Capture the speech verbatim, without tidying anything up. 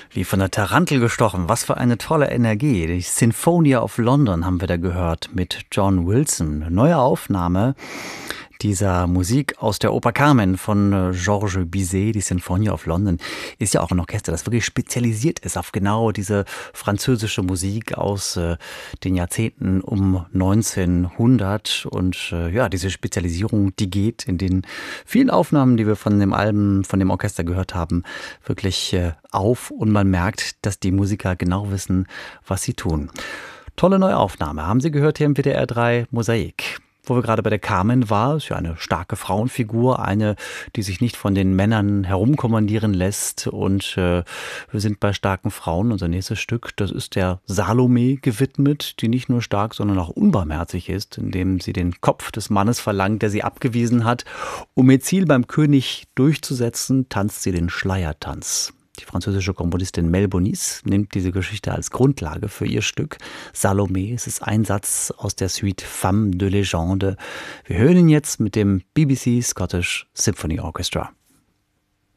Wie von der Tarantel gestochen. Was für eine tolle Energie. Die Sinfonia of London haben wir da gehört mit John Wilson. Eine neue Aufnahme dieser Musik aus der Oper Carmen von äh, Georges Bizet, die Sinfonia of London, ist ja auch ein Orchester, das wirklich spezialisiert ist auf genau diese französische Musik aus äh, den Jahrzehnten um neunzehnhundert. Und äh, ja, diese Spezialisierung, die geht in den vielen Aufnahmen, die wir von dem Album, von dem Orchester gehört haben, wirklich äh, auf. Und man merkt, dass die Musiker genau wissen, was sie tun. Tolle neue Aufnahme. Haben Sie gehört hier im W D R drei Mosaik. Wo wir gerade bei der Carmen war, ist ja eine starke Frauenfigur, eine, die sich nicht von den Männern herumkommandieren lässt. Und äh, wir sind bei starken Frauen. Unser nächstes Stück, das ist der Salome gewidmet, die nicht nur stark, sondern auch unbarmherzig ist, indem sie den Kopf des Mannes verlangt, der sie abgewiesen hat. Um ihr Ziel beim König durchzusetzen, tanzt sie den Schleiertanz. Die französische Komponistin Mel Bonis nimmt diese Geschichte als Grundlage für ihr Stück Salome. Es ist ein Satz aus der Suite Femme de Légende. Wir hören ihn jetzt mit dem B B C Scottish Symphony Orchestra.